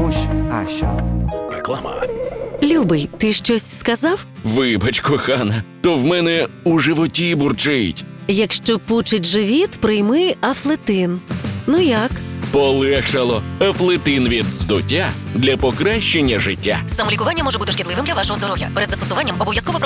А що? Реклама. Любий, ти щось сказав? Вибач, кохана, то в мене у животі бурчить. Якщо пучить живіт, прийми Афлетин. Ну як? Полегшало. Афлетин від здуття для покращення життя. Самолікування може бути шкідливим для вашого здоров'я. Перед застосуванням обов'язково